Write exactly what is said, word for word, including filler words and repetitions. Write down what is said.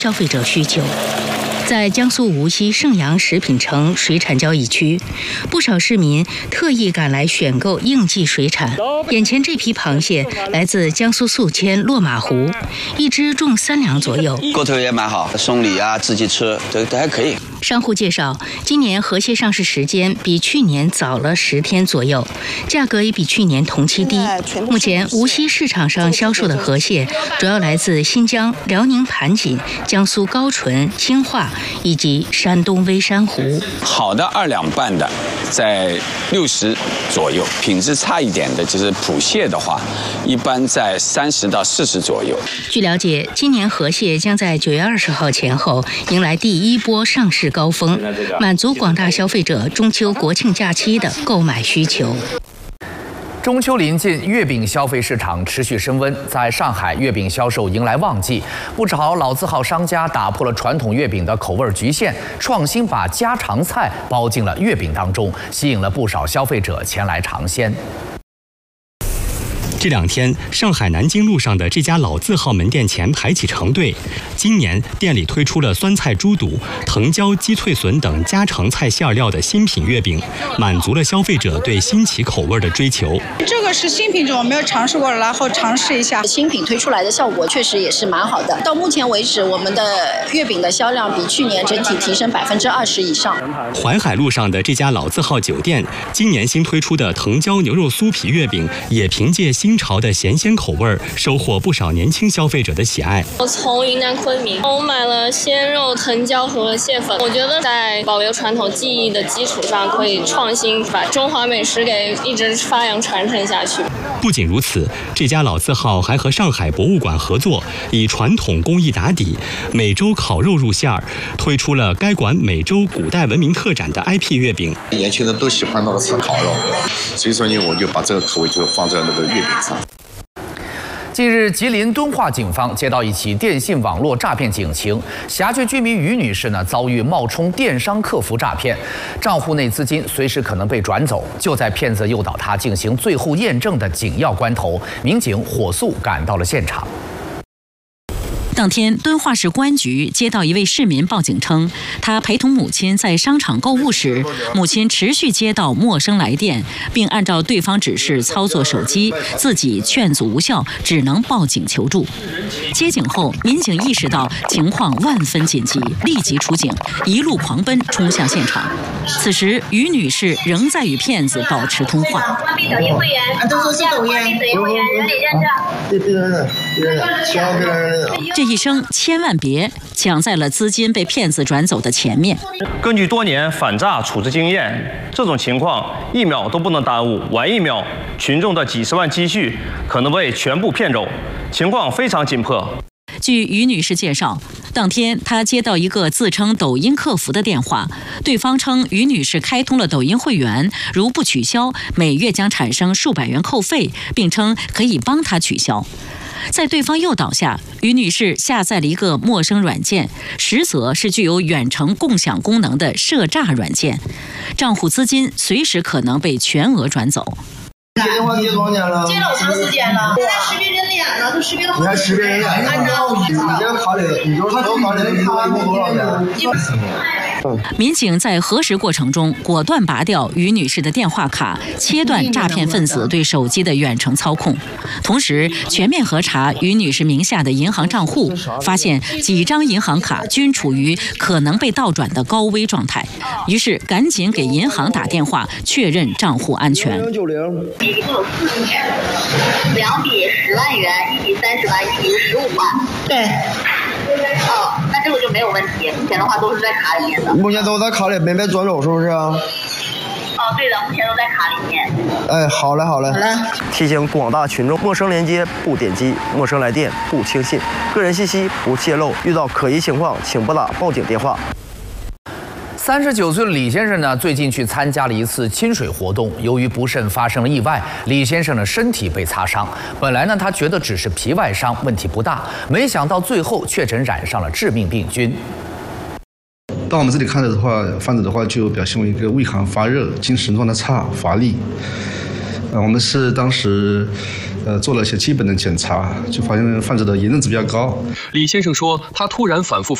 消费者需求。在江苏无锡盛阳食品城水产交易区，不少市民特意赶来选购应季水产。眼前这批螃蟹来自江苏宿迁落马湖，一只重三两左右， 个头也蛮好，送礼啊，自己吃这都还可以。 商户介绍，今年河蟹上市时间比去年早了十天左右，价格也比去年同期低。目前无锡市场上销售的河蟹主要来自新疆、辽宁盘锦、江苏高淳、兴化以及山东微山湖。 好的二两半的在六十左右，品质差一点的就是普蟹的话，一般在三十到四十左右。 据了解，今年河蟹将在九月二十号前后迎来第一波上市高峰，满足广大消费者中秋国庆假期的购买需求。 中秋临近，月饼消费市场持续升温。在上海，月饼销售迎来旺季，不少老字号商家打破了传统月饼的口味局限，创新把家常菜包进了月饼当中，吸引了不少消费者前来尝鲜。 这两天，上海南京路上的这家老字号门店前排起长队。今年店里推出了酸菜猪肚、藤椒鸡脆笋等家常菜馅料的新品月饼，满足了消费者对新奇口味的追求。 这个是新品种，我没有尝试过，然后尝试一下。 新品推出来的效果确实也是蛮好的。到目前为止，我们的月饼的销量比去年整体提升百分之二十以上。 淮海路上的这家老字号酒店，今年新推出的藤椒牛肉酥皮月饼，也凭借新潮的咸鲜口味，收获不少年轻消费者的喜爱。 我从云南昆明，我买了鲜肉、藤椒和蟹粉。我觉得在保留传统技艺的基础上，可以创新，把中华美食给一直发扬传承下去。 不仅如此，这家老字号还和上海博物馆合作，以传统工艺打底，美洲烤肉入馅儿，推出了该馆美洲古代文明特展的 I P 月饼。 年轻人都喜欢那个吃烤肉，所以说呢，我就把这个口味就放在那个月饼上。 近日，吉林敦化警方接到一起电信网络诈骗警情，辖区居民于女士呢遭遇冒充电商客服诈骗，账户内资金随时可能被转走。就在骗子诱导她进行最后验证的紧要关头，民警火速赶到了现场。 当天，敦化市公安局接到一位市民报警称，他陪同母亲在商场购物时，母亲持续接到陌生来电，并按照对方指示操作手机，自己劝阻无效，只能报警求助。接警后，民警意识到情况万分紧急，立即出警，一路狂奔冲向现场。此时，于女士仍在与骗子保持通话。 关闭抖音会员，啊，都是抖音，关闭抖音会员，人脸认证。 对，别人的，别人的，千万别人的。 这一声千万别抢在了资金被骗子转走的前面。 根据多年反诈处置经验，这种情况一秒都不能耽误，晚一秒，群众的几十万积蓄可能被全部骗走，情况非常紧迫。 据于女士介绍，当天她接到一个自称抖音客服的电话，对方称于女士开通了抖音会员，如不取消，每月将产生数百元扣费，并称可以帮她取消。在对方诱导下，于女士下载了一个陌生软件，实则是具有远程共享功能的涉诈软件，账户资金随时可能被全额转走。 接电话接多少年了？ 接了长时间了，现在识别人脸了，都识别了。 你还识别人脸？按照你这个卡里，你就是他卡里，你一共多少钱？ 民警在核实过程中，果断拔掉于女士的电话卡，切断诈骗分子对手机的远程操控，同时全面核查于女士名下的银行账户，发现几张银行卡均处于可能被盗转的高危状态，于是赶紧给银行打电话确认账户安全。 一共有四笔，两笔十万元，一笔三十万，一笔十五万。对。哦，那这个就没有问题。目前的话都是在卡里面的。 目前都在卡里，没被转走，是不是啊？ 哦，对的，目前都在卡里面。 哎，好嘞，好嘞。 好嘞。 提醒广大群众：陌生连接不点击，陌生来电不轻信，个人信息不泄露。遇到可疑情况，请拨打报警电话。 三十九岁的李先生呢，最近去参加了一次亲水活动，由于不慎发生了意外，李先生的身体被擦伤。本来呢，他觉得只是皮外伤，问题不大，没想到最后确诊染上了致命病菌。 到我们这里看的话，患者的话就表现为一个畏寒发热、精神状态差、乏力。呃，我们是当时呃做了一些基本的检查，就发现患者的炎症值比较高。 李先生说，他突然反复